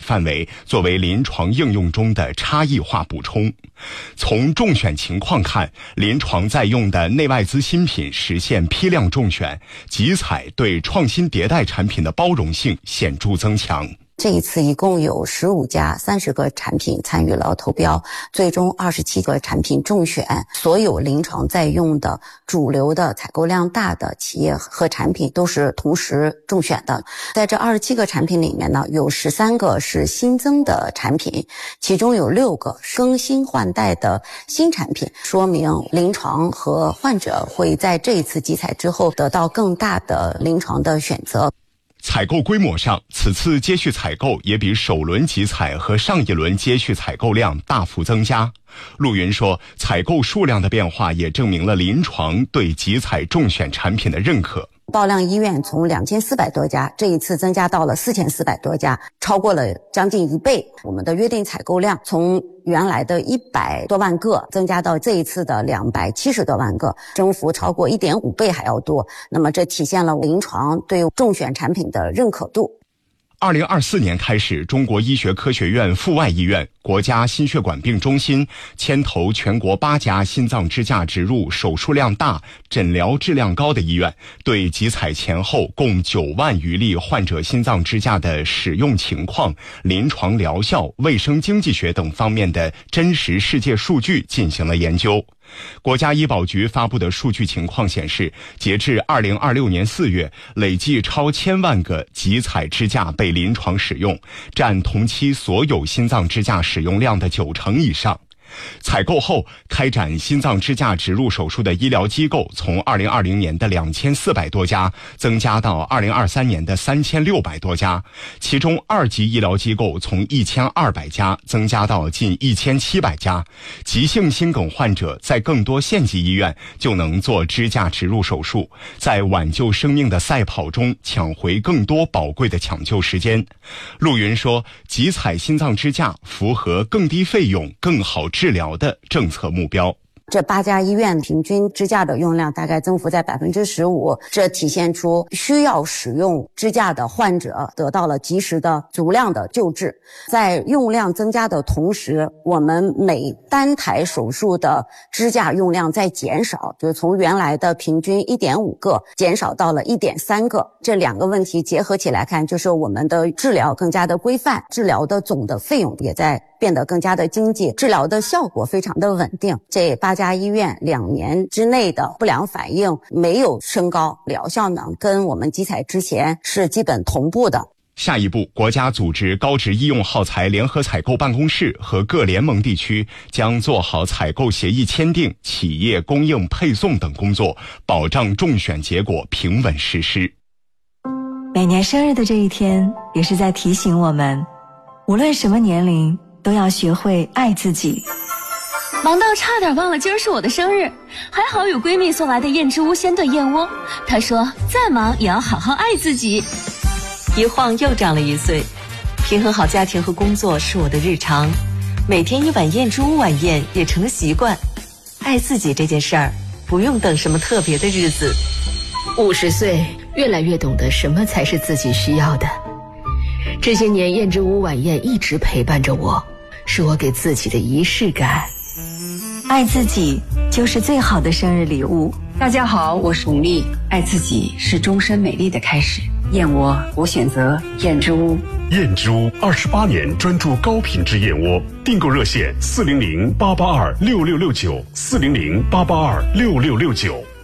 范围作为临床应用中的差异化补充。从中选情况看，临床在用的内外资新品实现批量中选，集采对创新迭代产品的包容性显著增强。 这一次一共有15家30个产品参与了投标，最终27个产品中选，所有临床在用的主流的采购量大的企业和产品都是同时中选的。在这27个产品里面呢，有13个是新增的产品，其中有6个是更新换代的新产品，说明临床和患者会在这一次集采之后得到更大的临床的选择。 采购规模上，此次接续采购也比首轮集采和上一轮接续采购量大幅增加。陆云说，采购数量的变化也证明了临床对集采中选产品的认可。 报量医院从2400多家，这一次增加到了4400多家，超过了将近1倍。我们的约定采购量从原来的100多万个增加到这一次的270多万个，增幅超过1.5倍还要多。那么这体现了临床对中选产品的认可度。 2024年开始，中国医学科学院阜外医院、国家心血管病中心牵头全国8家心脏支架植入手术量大、诊疗质量高的医院，对集采前后共9万余例患者心脏支架的使用情况、临床疗效、卫生经济学等方面的真实世界数据进行了研究。国家医保局发布的数据情况显示，截至2026年4月，累计超1000万个集采支架被临床使用，占同期所有心脏支架使用量的90%以上。采购后开展心脏支架植入手术的医疗机构从2020年的2400多家增加到2023年的3600多家，其中2级医疗机构从1200家增加到近1700家。急性心梗患者在更多县级医院就能做支架植入手术，在挽救生命的赛跑中抢回更多宝贵的抢救时间。陆云说，集采心脏支架符合更低费用、更好治疗的政策目标。 这8家医院平均支架的用量大概增幅在 15%， 这体现出需要使用支架的患者得到了及时的足量的救治。在用量增加的同时，我们每单台手术的支架用量在减少，就是从原来的平均 1.5 个减少到了 1.3 个。这2个问题结合起来看，就是我们的治疗更加的规范，治疗的总的费用也在变得更加的经济，治疗的效果非常的稳定。这8家医院2年之内的不良反应没有升高，疗效呢跟我们集采之前是基本同步的。 下一步，国家组织高值医用耗材联合采购办公室和各联盟地区将做好采购协议签订、企业供应配送等工作，保障中选结果平稳实施。 每年生日的这一天，也是在提醒我们，无论什么年龄，都要学会爱自己。 忙到差点忘了今儿是我的生日，还好有闺蜜送来的燕之屋鲜炖燕窝，她说再忙也要好好爱自己。 一晃又长了1岁，平衡好家庭和工作是我的日常，每天1碗燕之屋晚宴也成了习惯。爱自己这件事儿，不用等什么特别的日子。 50岁，越来越懂得什么才是自己需要的。这些年燕之屋晚宴一直陪伴着我，是我给自己的仪式感。 爱自己就是最好的生日礼物。 大家好，我是巩俐。爱自己是终身美丽的开始。燕窝，我选择燕之屋。 燕之屋28年专注高品质燕窝，订购热线400-882-6669，400-882-6669。